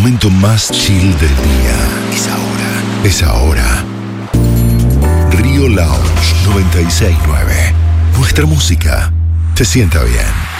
momento más chill del día. Es ahora. Es ahora. Río Lounge 96.9. Nuestra música te sienta bien.